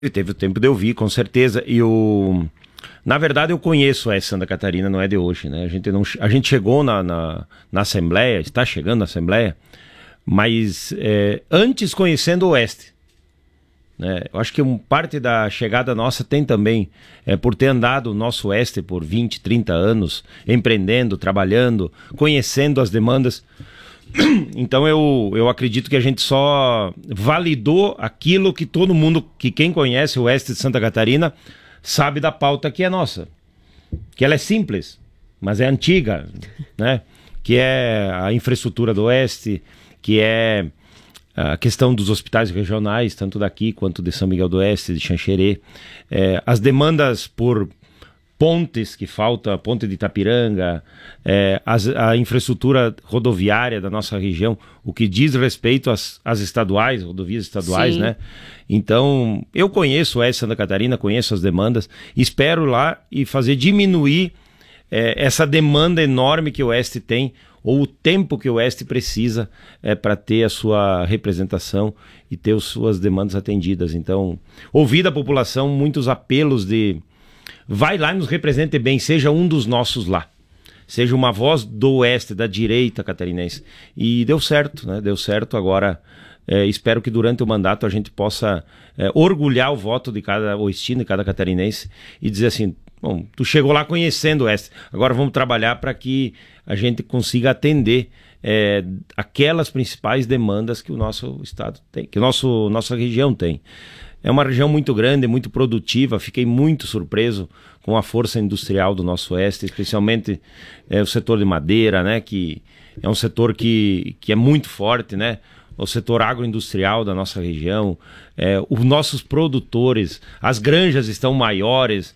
Teve o tempo de ouvir, com certeza. Na verdade, eu conheço a Santa Catarina, não é de hoje, né? A gente chegou na Assembleia, está chegando na Assembleia, mas antes conhecendo o Oeste. Né? Eu acho que parte da chegada nossa tem também por ter andado o nosso Oeste por 20, 30 anos, empreendendo, trabalhando, conhecendo as demandas. Então eu acredito que a gente só validou aquilo que todo mundo, que quem conhece o Oeste de Santa Catarina, sabe da pauta que é nossa. Que ela é simples, mas é antiga, né? Que é a infraestrutura do Oeste, que é a questão dos hospitais regionais, tanto daqui quanto de São Miguel do Oeste, de Xanxerê. As demandas por pontes que falta, a ponte de Itapiranga, a infraestrutura rodoviária da nossa região, o que diz respeito às estaduais, rodovias estaduais, né? Então, eu conheço o Oeste de Santa Catarina, conheço as demandas, espero lá e fazer diminuir essa demanda enorme que o Oeste tem, ou o tempo que o Oeste precisa para ter a sua representação e ter as suas demandas atendidas. Então, ouvir da população muitos apelos de vai lá e nos represente bem, seja um dos nossos lá. Seja uma voz do Oeste, da direita catarinense. E deu certo, né? Deu certo. Agora, espero que durante o mandato a gente possa orgulhar o voto de cada oestino, de cada catarinense e dizer assim, bom, tu chegou lá conhecendo o Oeste, agora vamos trabalhar para que a gente consiga atender aquelas principais demandas que o nosso estado tem, que nossa região tem. É uma região muito grande, muito produtiva. Fiquei muito surpreso com a força industrial do nosso Oeste, especialmente o setor de madeira, né? Que é um setor que é muito forte, né? O setor agroindustrial da nossa região, os nossos produtores, as granjas estão maiores,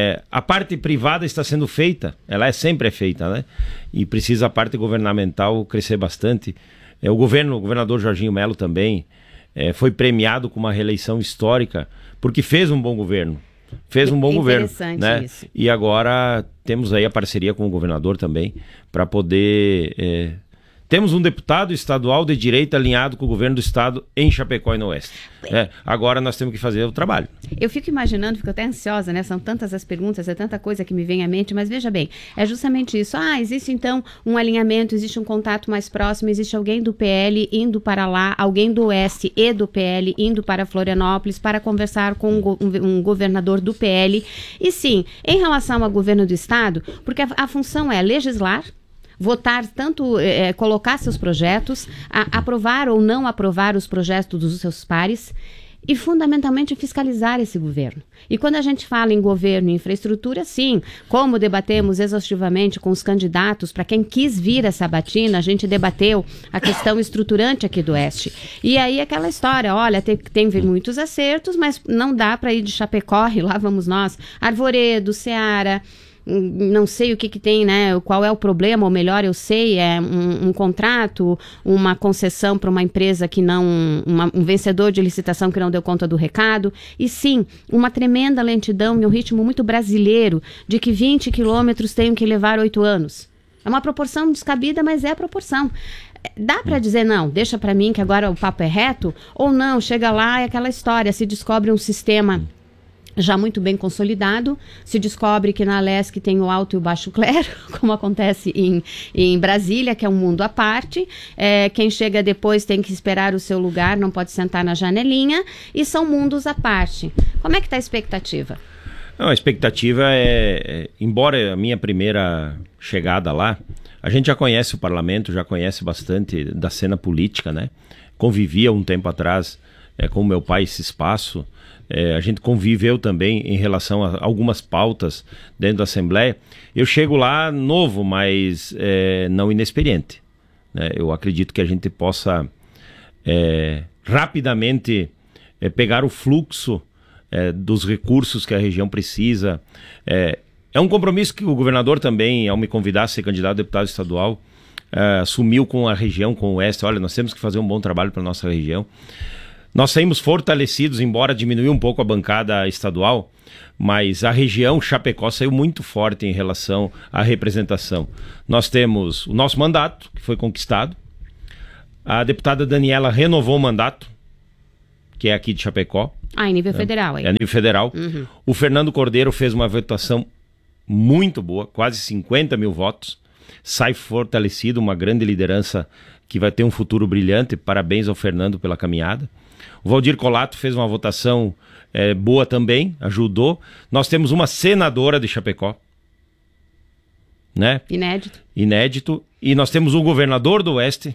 a parte privada está sendo feita, ela sempre feita, né? E precisa a parte governamental crescer bastante. O governador Jorginho Melo também foi premiado com uma reeleição histórica, porque fez um bom governo. Fez um bom governo, né? Isso. E agora temos aí a parceria com o governador também, para poder... Temos um deputado estadual de direita alinhado com o governo do estado em Chapecó e no Oeste. Agora nós temos que fazer o trabalho. Eu fico imaginando, fico até ansiosa, né? São tantas as perguntas, é tanta coisa que me vem à mente, mas veja bem, é justamente isso. Existe então um alinhamento, existe um contato mais próximo, existe alguém do PL indo para lá, alguém do Oeste e do PL indo para Florianópolis para conversar com um governador do PL. E sim, em relação ao governo do estado, porque a função é legislar, votar, tanto colocar seus projetos, aprovar ou não aprovar os projetos dos seus pares e, fundamentalmente, fiscalizar esse governo. E quando a gente fala em governo e infraestrutura, sim, como debatemos exaustivamente com os candidatos, para quem quis vir a Sabatina, a gente debateu a questão estruturante aqui do Oeste. E aí aquela história, olha, tem muitos acertos, mas não dá para ir de Chapecó, e lá vamos nós, Arvoredo, Ceará... Não sei o que tem, né? Qual é o problema, ou melhor, eu sei, é um contrato, uma concessão para uma empresa que não... um vencedor de licitação que não deu conta do recado. E sim, uma tremenda lentidão e um ritmo muito brasileiro de que 20 quilômetros tenham que levar 8 anos. É uma proporção descabida, mas é a proporção. Dá para dizer, não, deixa para mim que agora o papo é reto? Ou não, chega lá e aquela história, se descobre um sistema... já muito bem consolidado, se descobre que na Alesc tem o alto e o baixo clero, como acontece em Brasília, que é um mundo à parte. Quem chega depois tem que esperar o seu lugar, não pode sentar na janelinha, e são mundos à parte. Como é que está a expectativa? Não, a expectativa embora a minha primeira chegada lá, a gente já conhece o parlamento, já conhece bastante da cena política, né? Convivia um tempo atrás com meu pai esse espaço. A gente conviveu também em relação a algumas pautas dentro da Assembleia. Eu chego lá novo, mas não inexperiente, né? Eu acredito que a gente possa rapidamente pegar o fluxo dos recursos que a região precisa. É um compromisso que o governador também, ao me convidar a ser candidato a deputado estadual, assumiu com a região, com o Oeste. Olha, nós temos que fazer um bom trabalho para a nossa região. Nós saímos fortalecidos, embora diminuiu um pouco a bancada estadual, mas a região Chapecó saiu muito forte em relação à representação. Nós temos o nosso mandato, que foi conquistado. A deputada Daniela renovou o mandato, que é aqui de Chapecó. Em nível federal. É nível federal. O Fernando Cordeiro fez uma votação muito boa, quase 50 mil votos. Sai fortalecido, uma grande liderança que vai ter um futuro brilhante. Parabéns ao Fernando pela caminhada. O Valdir Colato fez uma votação boa também, ajudou. Nós temos uma senadora de Chapecó, né? Inédito. E nós temos o governador do Oeste.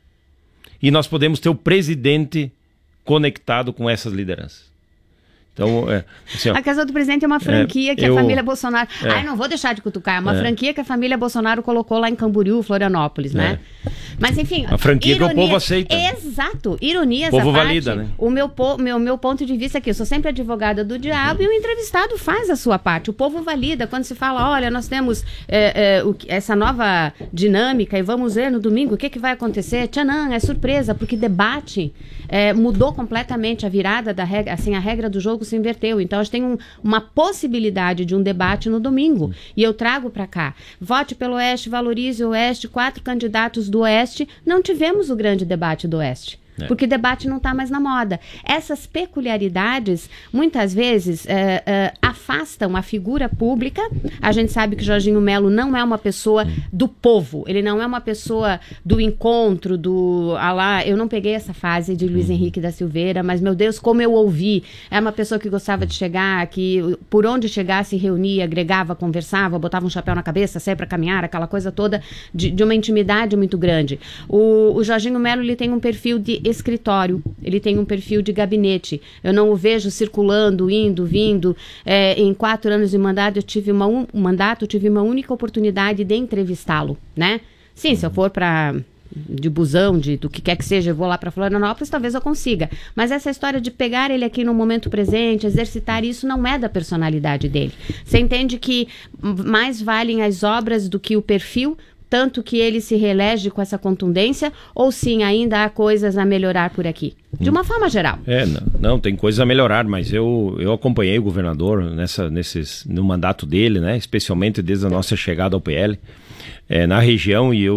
E nós podemos ter o presidente conectado com essas lideranças. Então, assim, ó, a Casa do Presidente é uma franquia que a família Bolsonaro... não vou deixar de cutucar. É uma franquia que a família Bolsonaro colocou lá em Camboriú, Florianópolis, né? Mas, enfim... A franquia que o povo aceita. Exato. Ironias à parte. O povo valida, né? O meu ponto de vista aqui, eu sou sempre advogada do diabo e o entrevistado faz a sua parte. O povo valida. Quando se fala, olha, nós temos essa nova dinâmica e vamos ver no domingo o que vai acontecer. Tchanã, é surpresa, porque debate mudou completamente a virada da regra, assim, a regra do jogo se inverteu. Então, a gente tem uma possibilidade de um debate no domingo. E eu trago para cá. Vote pelo Oeste, valorize o Oeste. 4 candidatos do Oeste. Não tivemos o grande debate do Oeste. Porque debate não está mais na moda. Essas peculiaridades, muitas vezes, afastam a figura pública. A gente sabe que Jorginho Melo não é uma pessoa do povo. Ele não é uma pessoa do encontro, eu não peguei essa fase de Luiz Henrique da Silveira, mas, meu Deus, como eu ouvi. É uma pessoa que gostava de chegar, que por onde chegasse, reunia, agregava, conversava, botava um chapéu na cabeça, saia para caminhar, aquela coisa toda de uma intimidade muito grande. O Jorginho Melo, ele tem um perfil de escritório, ele tem um perfil de gabinete. Eu não o vejo circulando, indo, vindo. Em 4 anos de mandato, eu tive uma única oportunidade de entrevistá-lo, né? Sim, se eu for de busão, do que quer que seja, eu vou lá para Florianópolis, talvez eu consiga. Mas essa história de pegar ele aqui no momento presente, exercitar isso, não é da personalidade dele. Você entende que mais valem as obras do que o perfil, tanto que ele se reelege com essa contundência, ou sim, ainda há coisas a melhorar por aqui? De uma forma geral. Não, tem coisas a melhorar, mas eu acompanhei o governador no mandato dele, né, especialmente desde a nossa chegada ao PL, na região, e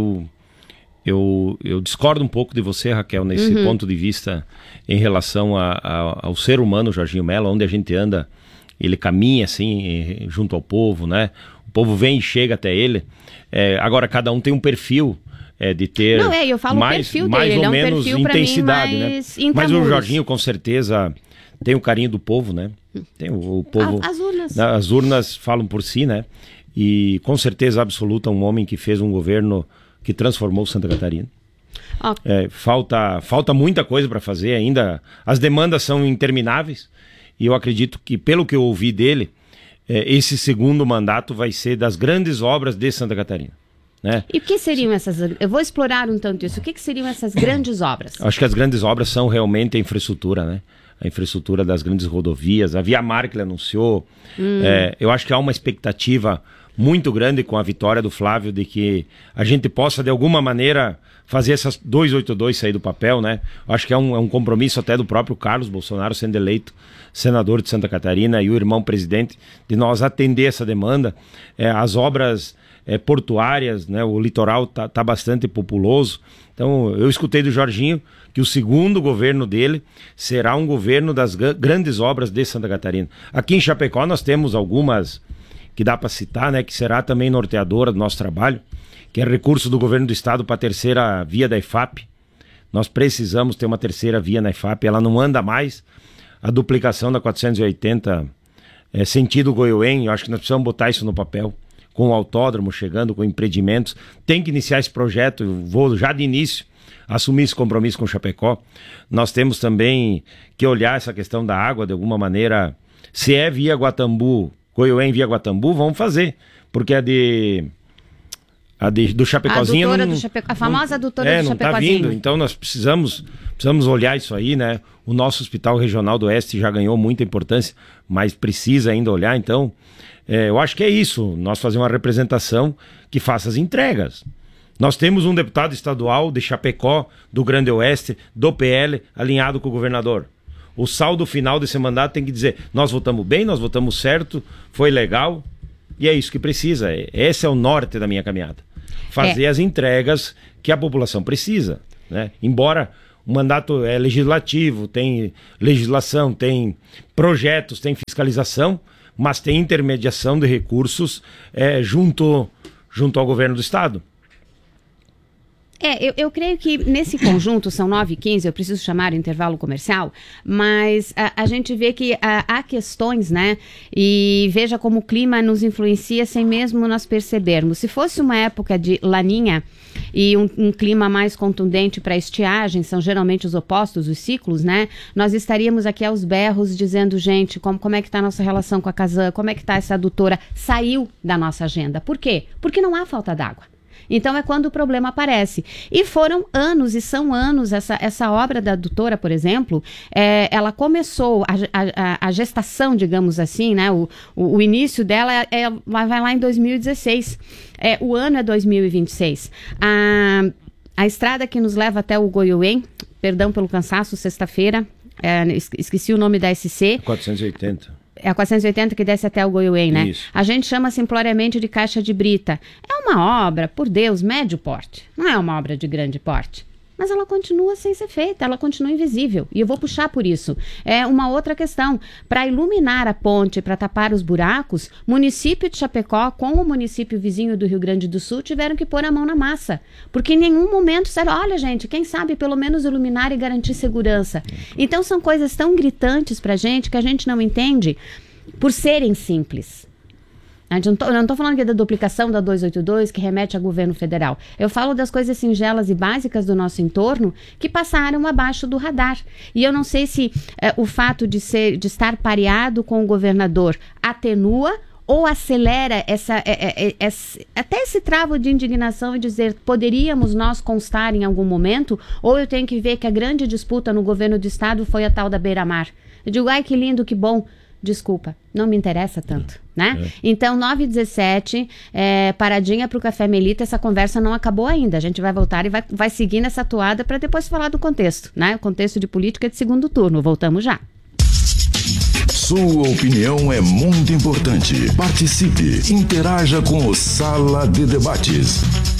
eu discordo um pouco de você, Raquel, nesse ponto de vista em relação ao ser humano, Jorginho Melo, onde a gente anda, ele caminha assim, junto ao povo, né? O povo vem e chega até ele. Agora, cada um tem um perfil de ter eu falo mais perfil ou dele, menos intensidade, mim, né? Mas o Jorginho, com certeza, tem o carinho do povo, né? Tem o povo... As urnas. As urnas falam por si, né? E, com certeza absoluta, um homem que fez um governo que transformou Santa Catarina. Falta muita coisa para fazer ainda. As demandas são intermináveis. E eu acredito que, pelo que eu ouvi dele, esse segundo mandato vai ser das grandes obras de Santa Catarina, né? E o que seriam essas... Eu vou explorar um tanto isso. O que seriam essas grandes obras? Acho que as grandes obras são realmente a infraestrutura, né? A infraestrutura das grandes rodovias, a Via Mar que ele anunciou. Eu acho que há uma expectativa muito grande com a vitória do Flávio de que a gente possa, de alguma maneira, fazer essas 282 sair do papel, né? Acho que é um compromisso até do próprio Carlos Bolsonaro, sendo eleito senador de Santa Catarina, e o irmão presidente, de nós atender essa demanda. As obras portuárias, né? O litoral tá bastante populoso. Então, eu escutei do Jorginho que o segundo governo dele será um governo das grandes obras de Santa Catarina. Aqui em Chapecó nós temos algumas que dá para citar, né, que será também norteadora do nosso trabalho, que é recurso do governo do estado para a terceira via da EFAP. Nós precisamos ter uma terceira via na EFAP, ela não anda mais. A duplicação da 480 sentido Goiôem, eu acho que nós precisamos botar isso no papel, com o autódromo chegando, com empreendimentos. Tem que iniciar esse projeto, eu vou já de início assumir esse compromisso com o Chapecó. Nós temos também que olhar essa questão da água de alguma maneira. Se é via Guatambu, Goiôem via Guatambu, vamos fazer, porque do Chapecozinho a famosa adutora do não tá Chapecozinho. vindo. Então nós precisamos olhar isso aí, né? O nosso Hospital Regional do Oeste já ganhou muita importância, mas precisa ainda olhar. Então eu acho que é isso, nós fazer uma representação que faça as entregas. Nós temos um deputado estadual de Chapecó, do Grande Oeste, do PL, alinhado com o governador. O saldo final desse mandato tem que dizer: nós votamos bem, nós votamos certo, foi legal, e é isso que precisa. Esse é o norte da minha caminhada. Fazer as entregas que a população precisa, né? Embora O mandato é legislativo, tem legislação, tem projetos, tem fiscalização, mas tem intermediação de recursos junto ao governo do Estado. Eu creio que nesse conjunto, são 9h15, eu preciso chamar o intervalo comercial, mas a gente vê que há questões, né? E veja como o clima nos influencia sem mesmo nós percebermos. Se fosse uma época de laninha e um clima mais contundente para estiagem, são geralmente os opostos, os ciclos, né? Nós estaríamos aqui aos berros dizendo, gente, como é que está a nossa relação com a Casan, como é que está essa adutora? Saiu da nossa agenda. Por quê? Porque não há falta d'água. Então é quando o problema aparece. E foram anos, e são anos, essa obra da adutora, por exemplo, ela começou, a gestação, digamos assim, né? O início dela vai lá em 2016. O ano é 2026. A estrada que nos leva até o Goiuém, perdão pelo cansaço, sexta-feira, esqueci o nome da SC. 480. É a 480 que desce até o Goiuém, né? Isso. A gente chama simploriamente de caixa de brita. É uma obra, por Deus, médio porte. Não é uma obra de grande porte. Mas ela continua sem ser feita, ela continua invisível. E eu vou puxar por isso. É uma outra questão. Para iluminar a ponte, para tapar os buracos, o município de Chapecó com o município vizinho do Rio Grande do Sul tiveram que pôr a mão na massa. Porque em nenhum momento disseram, olha gente, quem sabe pelo menos iluminar e garantir segurança. Então são coisas tão gritantes para a gente que a gente não entende por serem simples. Eu não estou falando aqui da duplicação da 282, que remete ao governo federal. Eu falo das coisas singelas e básicas do nosso entorno que passaram abaixo do radar. E eu não sei se o fato de estar pareado com o governador atenua ou acelera até esse travo de indignação e dizer, poderíamos nós constar em algum momento, ou eu tenho que ver que a grande disputa no governo do estado foi a tal da Beira-Mar. Eu digo, ai que lindo, que bom. Desculpa, não me interessa tanto, né? Então, 9h17, paradinha para o Café Melita, essa conversa não acabou ainda. A gente vai voltar e vai seguir nessa toada para depois falar do contexto, né? O contexto de política de segundo turno. Voltamos já. Sua opinião é muito importante. Participe, interaja com o Sala de Debates.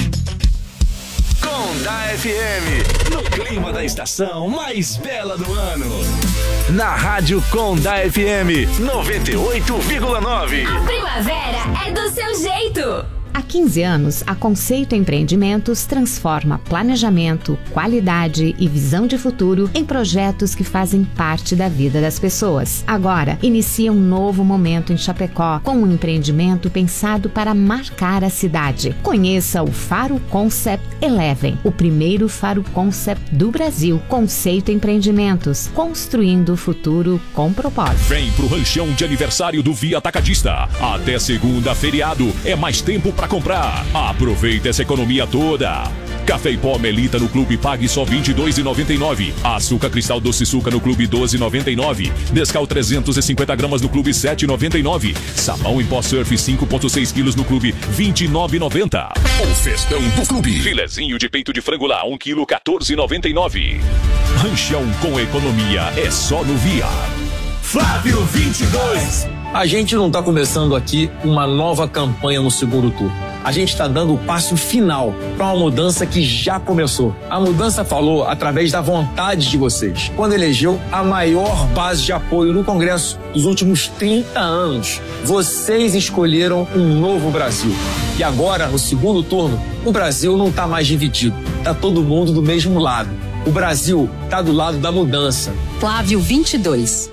Conda FM, no clima da estação mais bela do ano. Na Rádio Conda FM 98,9. A primavera é do seu jeito. Há 15 anos, a Conceito Empreendimentos transforma planejamento, qualidade e visão de futuro em projetos que fazem parte da vida das pessoas. Agora, inicia um novo momento em Chapecó, com um empreendimento pensado para marcar a cidade. Conheça o Faro Concept Eleven, o primeiro Faro Concept do Brasil. Conceito Empreendimentos, construindo o futuro com propósito. Vem pro ranchão de aniversário do Via Atacadista. Até segunda, feriado, é mais tempo para comprar. Aproveita essa economia toda. Café em pó Melita no Clube pague só R$ 22,99. Açúcar Cristal Doce Suca no Clube R$ 12,99. Nescau 350 gramas no Clube R$ 7,99. Sabão em pó Surf 5,6 quilos no Clube R$ 29,90. O festão do clube. Filezinho de peito de frango lá 1 quilo R$ 14,99. Ranchão com economia é só no Via. Flávio 22. A gente não está começando aqui uma nova campanha no segundo turno. A gente está dando o passo final para uma mudança que já começou. A mudança falou através da vontade de vocês, quando elegeu a maior base de apoio no Congresso dos últimos 30 anos. Vocês escolheram um novo Brasil. E agora, no segundo turno, o Brasil não está mais dividido. Está todo mundo do mesmo lado. O Brasil está do lado da mudança. Flávio 22.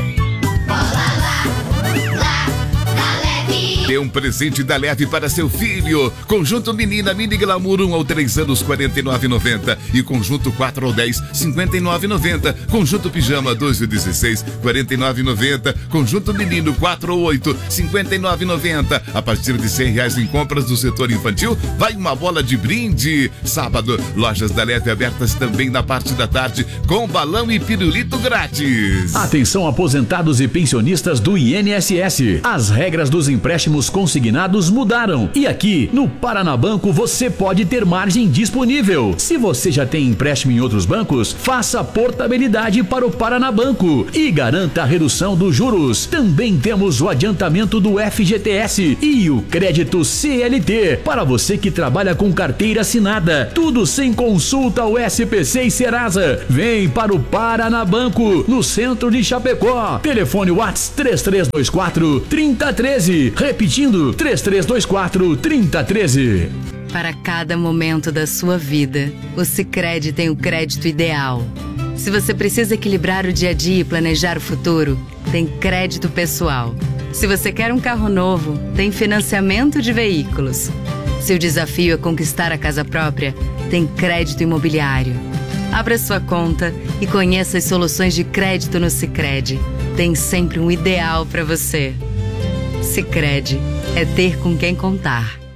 Dê um presente da Leve para seu filho. Conjunto Menina Mini Glamour 1 ao 3 anos, R$ 49,90. E conjunto 4 ao 10, R$ 59,90. Conjunto Pijama 2 ao 16, R$ 49,90. Conjunto Menino 4 ao 8, R$ 59,90. A partir de R$100 em compras do setor infantil, vai uma bola de brinde. Sábado, lojas da Leve abertas também na parte da tarde, com balão e pirulito grátis. Atenção aposentados e pensionistas do INSS. As regras dos empréstimos empréstimos consignados mudaram. E aqui, no Paranabanco, você pode ter margem disponível. Se você já tem empréstimo em outros bancos, faça portabilidade para o Paranabanco e garanta a redução dos juros. Também temos o adiantamento do FGTS e o crédito CLT para você que trabalha com carteira assinada. Tudo sem consulta ao SPC e Serasa. Vem para o Paranabanco, no centro de Chapecó. Telefone WhatsApp 3324-3013. Repetindo, 3324-3013. Para cada momento da sua vida, o Sicredi tem o crédito ideal. Se você precisa equilibrar o dia a dia e planejar o futuro, tem crédito pessoal. Se você quer um carro novo, tem financiamento de veículos. Se o desafio é conquistar a casa própria, tem crédito imobiliário. Abra sua conta e conheça as soluções de crédito no Sicredi. Tem sempre um ideal para você. Sicredi é ter com quem contar.